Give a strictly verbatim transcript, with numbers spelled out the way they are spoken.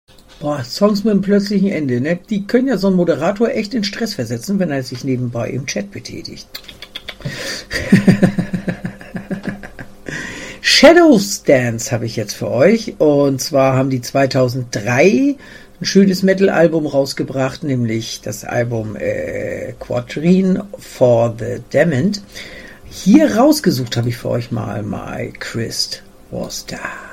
Boah, Songs mit einem plötzlichen Ende, ne? Die können ja so einen Moderator echt in Stress versetzen, wenn er sich nebenbei im Chat betätigt. Shadows Dance habe ich jetzt für euch. Und zwar haben die zweitausenddrei ein schönes Metal-Album rausgebracht, nämlich das Album äh, Quatrain for the Damned. Hier rausgesucht habe ich für euch mal My Christ Was Da.